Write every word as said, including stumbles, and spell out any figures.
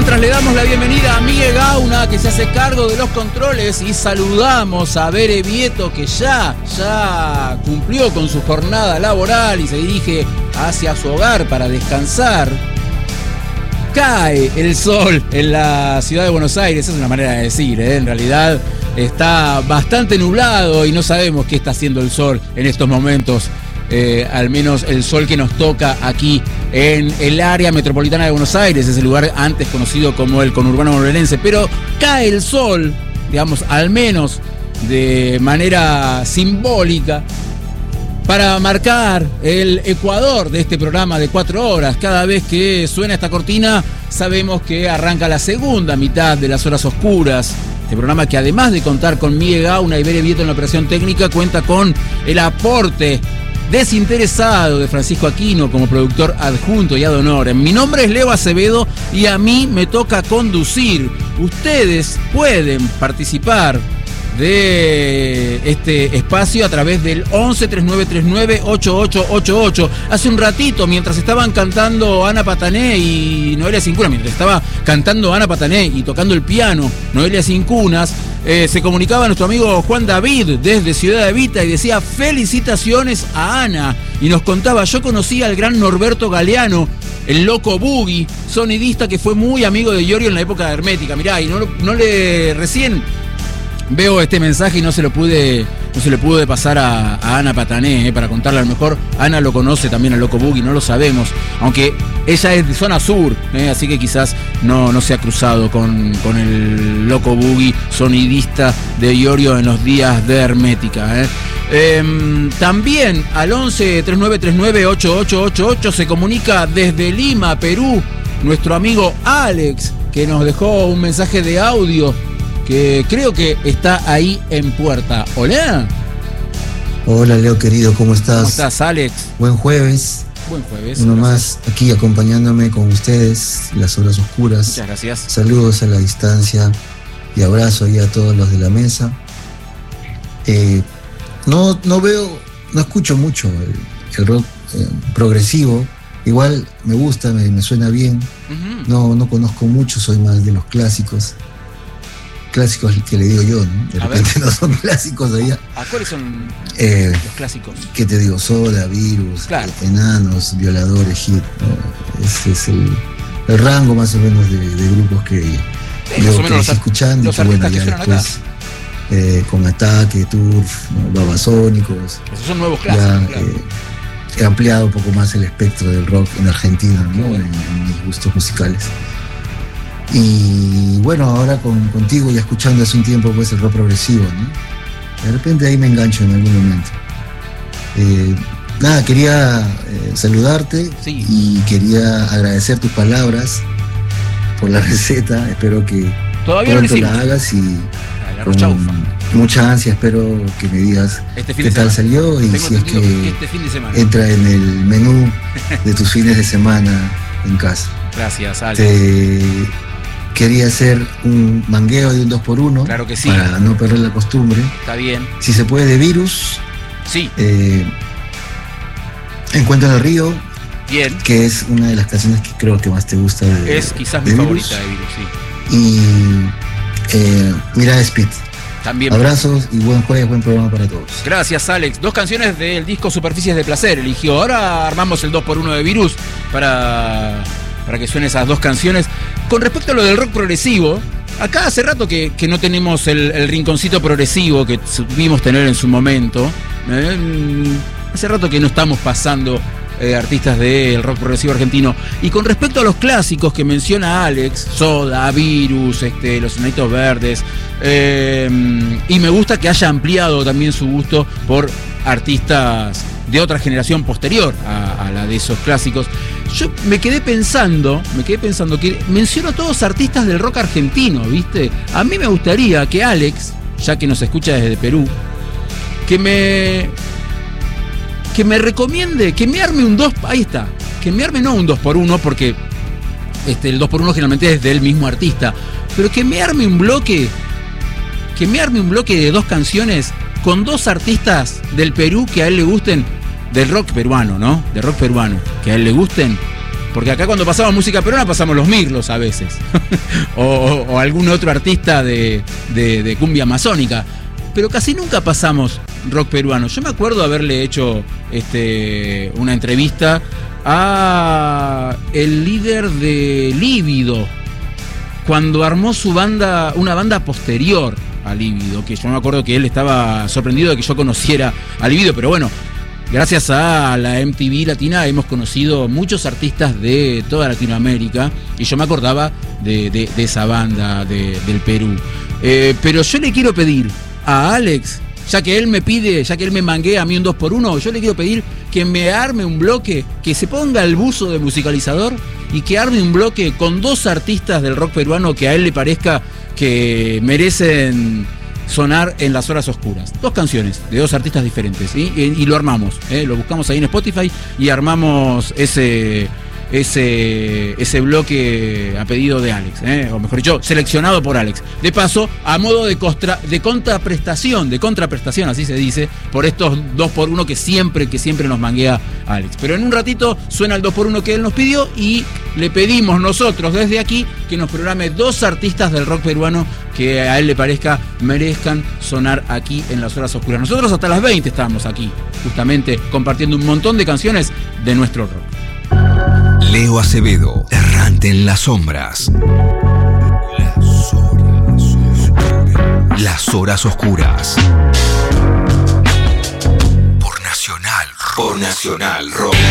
Mientras le damos la bienvenida a Miguel Gauna, que se hace cargo de los controles, y saludamos a Bere Vieto, que ya, ya cumplió con su jornada laboral y se dirige hacia su hogar para descansar. Cae el sol en la ciudad de Buenos Aires, es una manera de decir, ¿eh? En realidad está bastante nublado y no sabemos qué está haciendo el sol en estos momentos. Eh, al menos el sol que nos toca aquí en el área metropolitana de Buenos Aires, ese lugar antes conocido como el conurbano bonaerense, pero cae el sol, digamos, al menos de manera simbólica, para marcar el ecuador de este programa de cuatro horas. Cada vez que suena esta cortina, sabemos que arranca la segunda mitad de las horas oscuras. Este programa que, además de contar con Miguel Gauna y Bere Vieto en la operación técnica, cuenta con el aporte desinteresado de Francisco Aquino como productor adjunto y ad honorem. Mi nombre es Leo Acevedo y a mí me toca conducir. Ustedes pueden participar de este espacio a través del once, treinta y nueve treinta y nueve, ochenta y ocho ochenta y ocho. Hace un ratito, mientras estaban cantando Ana Patané y Noelia Cincunas, mientras estaba cantando Ana Patané y tocando el piano Noelia Cincunas, eh, se comunicaba nuestro amigo Juan David desde Ciudad Evita y decía: felicitaciones a Ana. Y nos contaba: yo conocí al gran Norberto Galeano, el loco Boogie, sonidista que fue muy amigo de Iorio en la época de Hermética. Mirá, y no, no le recién veo este mensaje y no se lo pude, no se le pude pasar a, a Ana Patané, eh, para contarle. A lo mejor Ana lo conoce también al Loco Boogie, no lo sabemos, aunque ella es de zona sur, eh, así que quizás no, no se ha cruzado con, con el Loco Boogie, sonidista de Iorio en los días de Hermética. Eh. Eh, también al once, treinta y nueve treinta y nueve, ochenta y ocho ochenta y ocho se comunica desde Lima, Perú, nuestro amigo Alex, que nos dejó un mensaje de audio que creo que está ahí en puerta. Hola. Hola, Leo querido, ¿cómo estás? ¿Cómo estás, Alex? Buen jueves. Buen jueves. Uno más aquí acompañándome con ustedes, las horas oscuras. Muchas gracias. Saludos a la distancia y abrazo ahí a todos los de la mesa. Eh, no, no veo, no escucho mucho el, el rock eh, progresivo. Igual me gusta, me, me suena bien. Uh-huh. No, no conozco mucho, soy más de los clásicos. Clásicos que le digo yo, ¿no? De a repente ver. No son clásicos allá. ¿A cuáles son eh, los clásicos? ¿Qué te digo? Soda, Virus, claro. Enanos, Violadores, Hit, ¿no? Ese es el, el rango más o menos de, de grupos que sí, yo crecí escuchando. Los y que, bueno, que ya después, acá. Eh, con Ataque, Turf, ¿no? Babasónicos. Esos son nuevos clásicos, ya, claro. eh, he ampliado un poco más el espectro del rock en Argentina, ¿no? Bueno. en, en mis gustos musicales. Y bueno, ahora con, contigo ya escuchando hace un tiempo pues el rock progresivo, ¿no? De repente ahí me engancho en algún momento. Eh, nada, quería eh, saludarte sí. y quería agradecer tus palabras por la receta. Espero que Todavía pronto no la hagas y la con mucha ansia espero que me digas este fin qué de tal semana. salió y Tengo si es que, que este fin de semana. entra en el menú de tus fines de semana en casa. Gracias, Alex. Te quería hacer un mangueo de un dos por uno. Claro que sí. Para no perder la costumbre. Está bien. Si se puede, de Virus. Sí. Eh, Encuentro en el río. Bien. Que es una de las canciones que creo que más te gusta de Es quizás de mi Virus. favorita de Virus, sí. Y eh, Mirada Speed. También. Abrazos y buen jueves, buen programa para todos. Gracias, Alex. Dos canciones del disco Superficies de Placer eligió. Ahora armamos el dos por uno de Virus para, para que suenen esas dos canciones. Con respecto a lo del rock progresivo, acá hace rato que, que no tenemos el, el rinconcito progresivo que supimos tener en su momento. Eh, hace rato que no estamos pasando eh, artistas del rock progresivo argentino. Y con respecto a los clásicos que menciona Alex, Soda, Virus, este, Los Enanitos Verdes, eh, y me gusta que haya ampliado también su gusto por artistas de otra generación posterior a, a la de esos clásicos. Yo me quedé pensando, me quedé pensando que menciono a todos artistas del rock argentino, ¿viste? A mí me gustaría que Alex, ya que nos escucha desde Perú, que me que me recomiende, que me arme un dos, ahí está, que me arme no un dos por uno, porque este, el dos por uno generalmente es del mismo artista, pero que me arme un bloque, que me arme un bloque de dos canciones con dos artistas del Perú que a él le gusten, del rock peruano, ¿no? Del rock peruano, que a él le gusten, Porque acá cuando pasamos música peruana pasamos los Mirlos a veces. o, o, o algún otro artista de, de, de cumbia amazónica. Pero casi nunca pasamos rock peruano. Yo me acuerdo haberle hecho este, una entrevista a el líder de Lívido, cuando armó su banda, una banda posterior a Lívido, que yo me acuerdo que él estaba sorprendido de que yo conociera a Lívido, pero bueno, gracias a la M T V Latina hemos conocido muchos artistas de toda Latinoamérica y yo me acordaba de, de, de esa banda de, del Perú. Eh, pero yo le quiero pedir a Alex, ya que él me pide, ya que él me manguea a mí un dos por uno, yo le quiero pedir que me arme un bloque, que se ponga el buzo de musicalizador y que arme un bloque con dos artistas del rock peruano que a él le parezca que merecen sonar en las horas oscuras. Dos canciones de dos artistas diferentes, ¿sí? y, y lo armamos, ¿eh? Lo buscamos ahí en Spotify y armamos ese... Ese, ese bloque a pedido de Alex, ¿eh? o mejor dicho, seleccionado por Alex. De paso, a modo de, costra, de contraprestación, de contraprestación, así se dice, por estos dos por uno que siempre, que siempre nos manguea Alex. Pero en un ratito suena el dos por uno que él nos pidió y le pedimos nosotros desde aquí que nos programe dos artistas del rock peruano que a él le parezca merezcan sonar aquí en las horas oscuras. Nosotros hasta las veinte estábamos aquí, justamente compartiendo un montón de canciones de nuestro rock. Leo Acevedo, errante en las sombras. Las horas oscuras. Las horas oscuras. Por Nacional Rock. Por Nacional Rock.